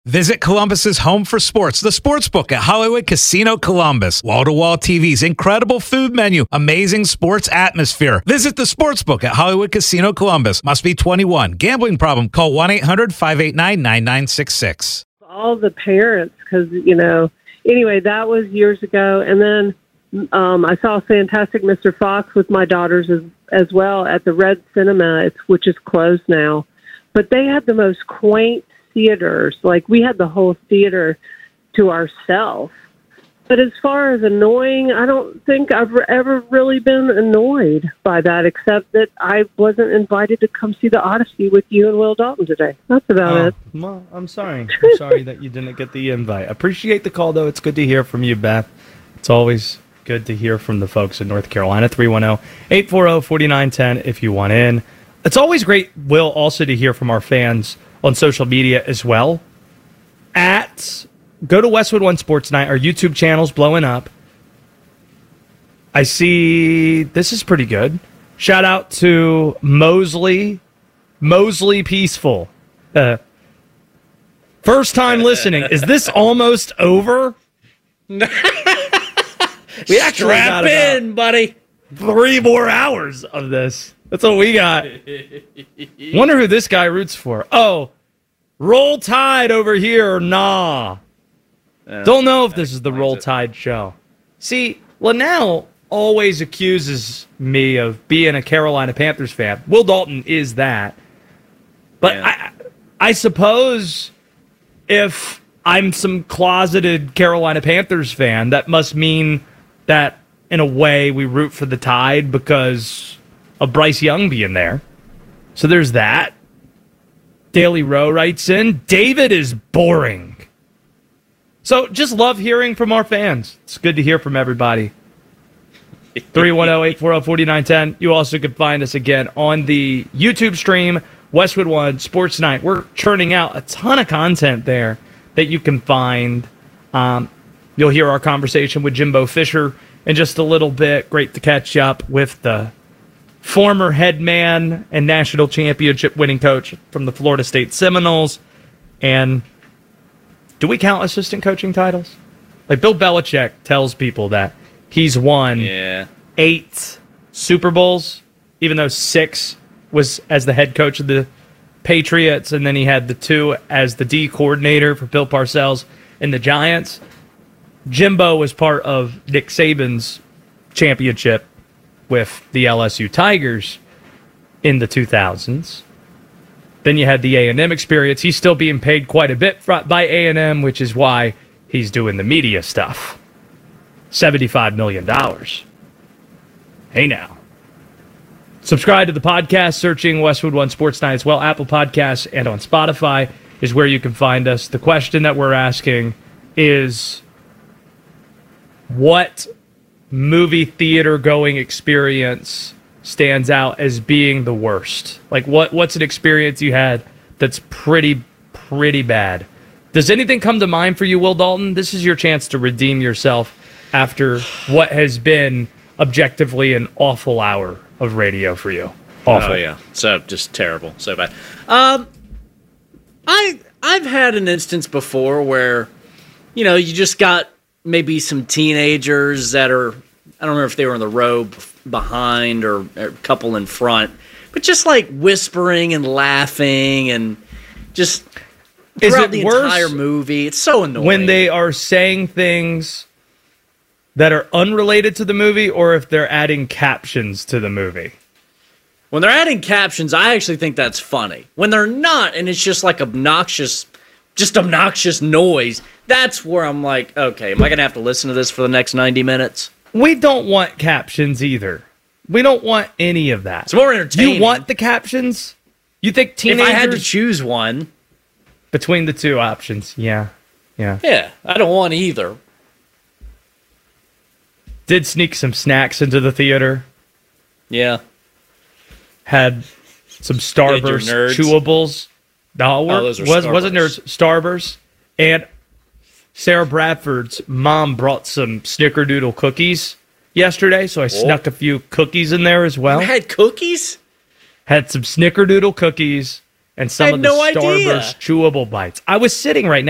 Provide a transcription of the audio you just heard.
Visit Columbus's home for sports, the Sportsbook at Hollywood Casino Columbus. Wall-to-wall TVs, incredible food menu, amazing sports atmosphere. Visit the Sportsbook at Hollywood Casino Columbus. Must be 21. Gambling problem? Call 1-800-589-9966. All the parents, because, anyway, that was years ago. And then I saw Fantastic Mr. Fox with my daughters as well at the Red Cinema, which is closed now. But they had the most quaint theaters. Like, we had the whole theater to ourselves. But as far as annoying, I don't think I've ever really been annoyed by that, except that I wasn't invited to come see the Odyssey with you and Will Dalton today. That's about it. Well, I'm sorry. I'm sorry that you didn't get the invite. Appreciate the call, though. It's good to hear from you, Beth. It's always good to hear from the folks in North Carolina. 310-840-4910 if you want in. It's always great, Will, also to hear from our fans on social media as well. Go to Westwood One Sports Night. Our YouTube channel's blowing up. I see this is pretty good. Shout out to Mosley Peaceful. First time listening. Is this almost over? We actually strap in, buddy. 3 more hours of this. That's what we got. Wonder who this guy roots for. Oh, Roll Tide over here. Nah. Don't know if this is the Roll Tide show. See, Linnell always accuses me of being a Carolina Panthers fan. Will Dalton is that. But I suppose if I'm some closeted Carolina Panthers fan, that must mean that, in a way, we root for the Tide because of Bryce Young being there. So there's that. Daily Row writes in, David is boring. So just love hearing from our fans. It's good to hear from everybody. 310-840-4910. You also can find us again on the YouTube stream, Westwood One Sports Night. We're churning out a ton of content there that you can find. You'll hear our conversation with Jimbo Fisher in just a little bit. Great to catch up with the former head man and national championship winning coach from the Florida State Seminoles. And do we count assistant coaching titles? Like, Bill Belichick tells people that he's won 8 Super Bowls, even though 6 was as the head coach of the Patriots, and then he had the 2 as the D coordinator for Bill Parcells and the Giants. Jimbo was part of Nick Saban's championship with the LSU Tigers in the 2000s. Then you had the A&M experience. He's still being paid quite a bit by A&M, which is why he's doing the media stuff. $75 million. Hey now. Subscribe to the podcast, searching Westwood One Sports Night as well. Apple Podcasts and on Spotify is where you can find us. The question that we're asking is, what movie theater going experience stands out as being the worst? Like, what's an experience you had that's pretty bad? Does anything come to mind for you, Will Dalton? This is your chance to redeem yourself after what has been objectively an awful hour of radio for you. Awful. Oh, yeah. So just terrible. So bad. I've had an instance before where, you just got maybe some teenagers that are, I don't remember if they were in the row behind or a couple in front, but just like whispering and laughing and just throughout the entire movie. It's so annoying. When they are saying things that are unrelated to the movie, or if they're adding captions to the movie? When they're adding captions, I actually think that's funny. When they're not, and it's just like obnoxious noise, that's where I'm like, okay, am I going to have to listen to this for the next 90 minutes? We don't want captions either. We don't want any of that. It's more entertaining. You want the captions? You think teenagers... If I had to choose one. Between the two options, yeah. Yeah, I don't want either. Did sneak some snacks into the theater. Yeah. Had some Starburst chewables. No, wasn't Nerds. Starburst. And Sarah Bradford's mom brought some Snickerdoodle cookies yesterday, so I snuck a few cookies in there as well. You had cookies? Had some Snickerdoodle cookies and some of the Starburst chewable bites. I was sitting right